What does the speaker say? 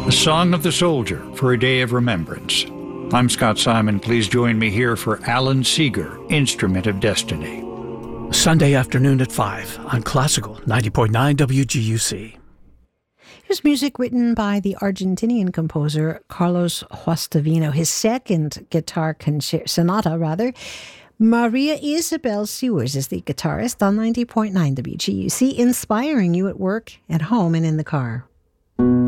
The Song of the Soldier for a Day of Remembrance. I'm Scott Simon. Please join me here for Alan Seeger, Instrument of Destiny. Sunday afternoon at 5 on Classical 90.9 WGUC. Here's music written by the Argentinian composer Carlos Guastavino, his second guitar sonata. Maria Isabel Sewers is the guitarist on 90.9 WGUC, inspiring you at work, at home, and in the car.